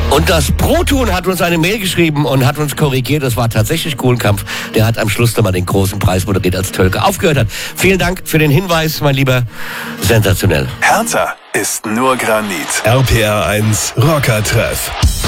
Und das Proton hat uns eine Mail geschrieben und hat uns korrigiert. Das war tatsächlich Kuhlenkampf. Der hat am Schluss nochmal den großen Preis moderiert, als Tölke aufgehört hat. Vielen Dank für den Hinweis, mein Lieber. Sensationell. Hertha ist nur Granit. RPR 1 Rocker-Treff.